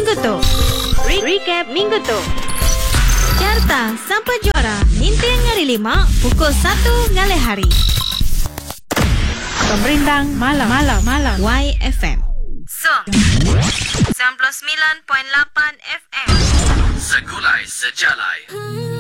minggu tu. Recap minggu tu. Carta sampai juara Ninteng hari 5 pukul 1 ngalih hari. Pemberindang malam YFM. Song 99.8 FM. Segulai sejalai.